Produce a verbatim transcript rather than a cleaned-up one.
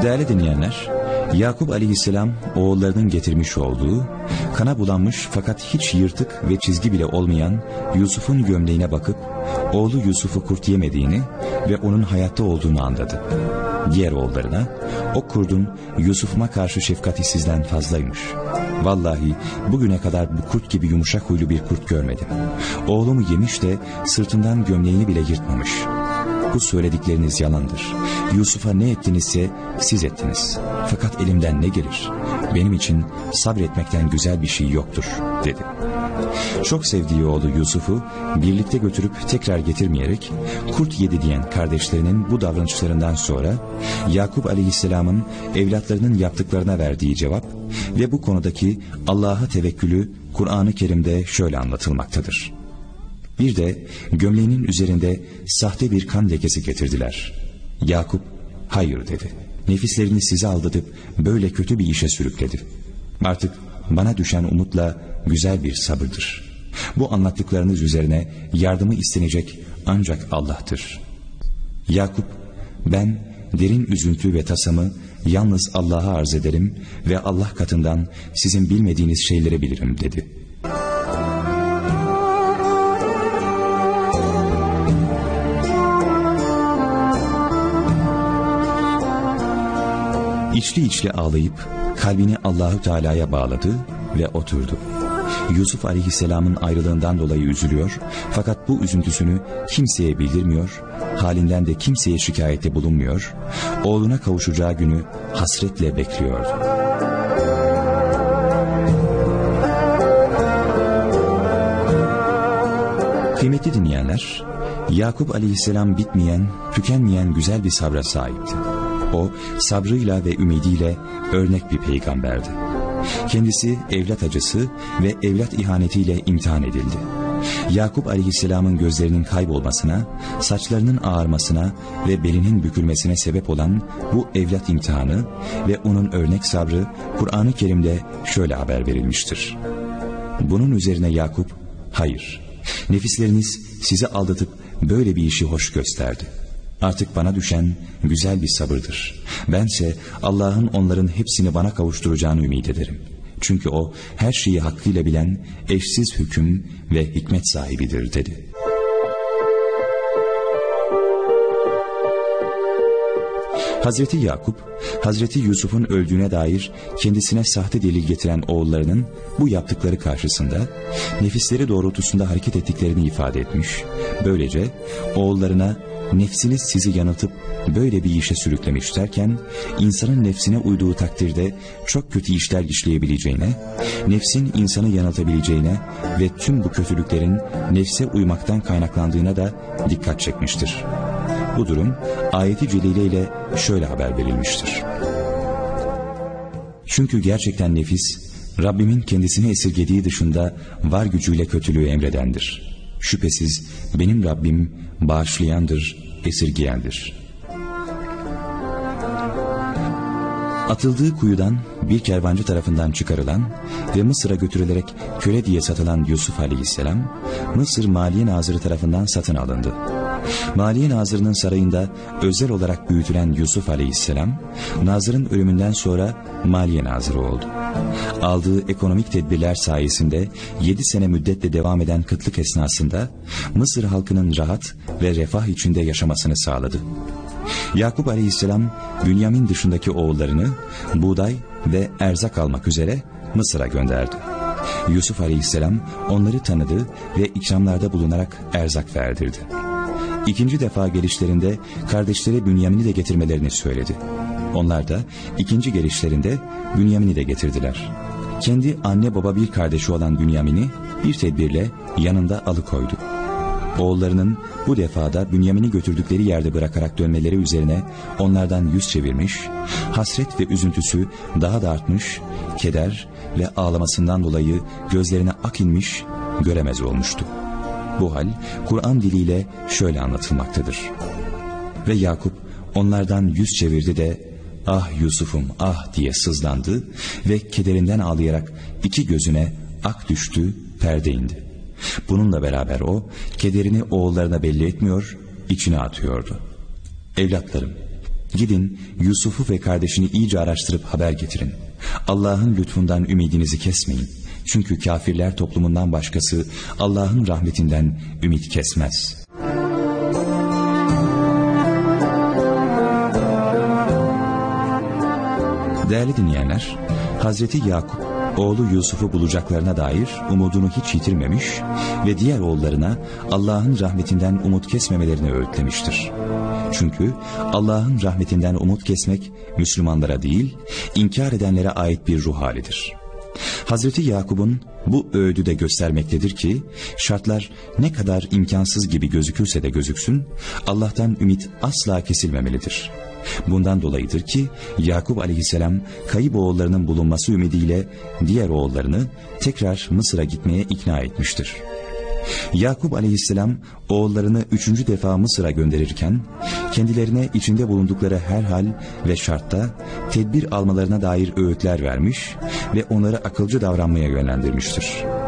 Değerli dinleyenler, Yakup Aleyhisselam oğullarının getirmiş olduğu, kana bulanmış fakat hiç yırtık ve çizgi bile olmayan Yusuf'un gömleğine bakıp oğlu Yusuf'u kurt yemediğini ve onun hayatta olduğunu anladı. Diğer oğullarına, o kurdun Yusuf'uma karşı şefkati sizden fazlaymış. Vallahi bugüne kadar bu kurt gibi yumuşak huylu bir kurt görmedim. Oğlumu yemiş de sırtından gömleğini bile yırtmamış. Bu söyledikleriniz yalandır. Yusuf'a ne ettinizse siz ettiniz. Fakat elimden ne gelir? Benim için sabretmekten güzel bir şey yoktur, dedi. Çok sevdiği oğlu Yusuf'u birlikte götürüp tekrar getirmeyerek kurt yedi diyen kardeşlerinin bu davranışlarından sonra Yakup Aleyhisselam'ın evlatlarının yaptıklarına verdiği cevap ve bu konudaki Allah'a tevekkülü Kur'an-ı Kerim'de şöyle anlatılmaktadır. Bir de gömleğinin üzerinde sahte bir kan lekesi getirdiler. Yakup, hayır dedi. Nefislerini size aldatıp böyle kötü bir işe sürükledi. Artık bana düşen umutla güzel bir sabırdır. Bu anlattıklarınız üzerine yardımı istenecek ancak Allah'tır. Yakup, ben derin üzüntü ve tasamı yalnız Allah'a arz ederim ve Allah katından sizin bilmediğiniz şeyleri bilirim, dedi. İçli içli ağlayıp kalbini Allahu Teala'ya bağladı ve oturdu. Yusuf Aleyhisselam'ın ayrılığından dolayı üzülüyor fakat bu üzüntüsünü kimseye bildirmiyor, halinden de kimseye şikayette bulunmuyor, oğluna kavuşacağı günü hasretle bekliyordu. Kıymetli dinleyenler, Yakup Aleyhisselam bitmeyen, tükenmeyen güzel bir sabra sahipti. O sabrıyla ve ümidiyle örnek bir peygamberdi. Kendisi evlat acısı ve evlat ihanetiyle imtihan edildi. Yakup Aleyhisselam'ın gözlerinin kaybolmasına, saçlarının ağarmasına ve belinin bükülmesine sebep olan bu evlat imtihanı ve onun örnek sabrı Kur'an-ı Kerim'de şöyle haber verilmiştir. Bunun üzerine Yakup, hayır, nefisleriniz sizi aldatıp böyle bir işi hoş gösterdi. Artık bana düşen güzel bir sabırdır. Bense Allah'ın onların hepsini bana kavuşturacağını ümit ederim. Çünkü o her şeyi hakkıyla bilen, eşsiz hüküm ve hikmet sahibidir, dedi. Hazreti Yakup, Hazreti Yusuf'un öldüğüne dair kendisine sahte delil getiren oğullarının bu yaptıkları karşısında nefisleri doğrultusunda hareket ettiklerini ifade etmiş. Böylece oğullarına nefsiniz sizi yanıltıp böyle bir işe sürüklemiş derken, insanın nefsine uyduğu takdirde çok kötü işler işleyebileceğine, nefsin insanı yanıltabileceğine ve tüm bu kötülüklerin nefse uymaktan kaynaklandığına da dikkat çekmiştir. Bu durum ayeti celile ile şöyle haber verilmiştir. Çünkü gerçekten nefis, Rabbimin kendisini esirgediği dışında var gücüyle kötülüğü emredendir. Şüphesiz benim Rabbim bağışlayandır, esirgeyendir. Atıldığı kuyudan bir kervancı tarafından çıkarılan ve Mısır'a götürülerek köle diye satılan Yusuf Aleyhisselam, Mısır Maliye Nazırı tarafından satın alındı. Maliye Nazırı'nın sarayında özel olarak büyütülen Yusuf Aleyhisselam, Nazır'ın ölümünden sonra Maliye Nazırı oldu. Aldığı ekonomik tedbirler sayesinde yedi sene müddetle devam eden kıtlık esnasında Mısır halkının rahat ve refah içinde yaşamasını sağladı. Yakup Aleyhisselam, Bünyamin dışındaki oğullarını buğday ve erzak almak üzere Mısır'a gönderdi. Yusuf Aleyhisselam onları tanıdı ve ikramlarda bulunarak erzak verdirdi. İkinci defa gelişlerinde kardeşleri Bünyamin'i de getirmelerini söyledi. Onlar da ikinci gelişlerinde Bünyamin'i de getirdiler. Kendi anne baba bir kardeşi olan Bünyamin'i bir tedbirle yanında alıkoydu. Oğullarının bu defada Bünyamin'i götürdükleri yerde bırakarak dönmeleri üzerine onlardan yüz çevirmiş, hasret ve üzüntüsü daha da artmış, keder ve ağlamasından dolayı gözlerine ak inmiş, göremez olmuştu. Bu hal Kur'an diliyle şöyle anlatılmaktadır. Ve Yakup onlardan yüz çevirdi de ah Yusuf'um ah diye sızlandı ve kederinden ağlayarak iki gözüne ak düştü, perde indi. Bununla beraber o kederini oğullarına belli etmiyor, içine atıyordu. Evlatlarım, Gidin Yusuf'u ve kardeşini iyice araştırıp haber getirin. Allah'ın lütfundan ümidinizi kesmeyin. Çünkü kafirler toplumundan başkası Allah'ın rahmetinden ümit kesmez. Değerli dinleyenler, Hazreti Yakup oğlu Yusuf'u bulacaklarına dair umudunu hiç yitirmemiş ve diğer oğullarına Allah'ın rahmetinden umut kesmemelerini öğütlemiştir. Çünkü Allah'ın rahmetinden umut kesmek Müslümanlara değil, inkar edenlere ait bir ruh halidir. Hazreti Yakup'un bu öğüdü de göstermektedir ki, şartlar ne kadar imkansız gibi gözükürse de gözüksün, Allah'tan ümit asla kesilmemelidir. Bundan dolayıdır ki Yakup aleyhisselam kayıp oğullarının bulunması ümidiyle diğer oğullarını tekrar Mısır'a gitmeye ikna etmiştir. Yakup aleyhisselam oğullarını üçüncü defa Mısır'a gönderirken kendilerine içinde bulundukları her hal ve şartta tedbir almalarına dair öğütler vermiş ve onları akılcı davranmaya yönlendirmiştir.